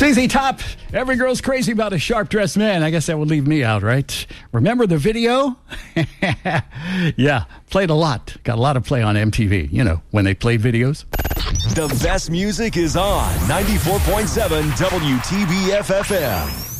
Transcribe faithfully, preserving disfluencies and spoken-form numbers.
Z Z Top, every girl's crazy about a sharp-dressed man. I guess that would leave me out, right? Remember the video? Yeah, played a lot. Got a lot of play on M T V, you know, when they played videos. The best music is on ninety-four point seven W T B F F M.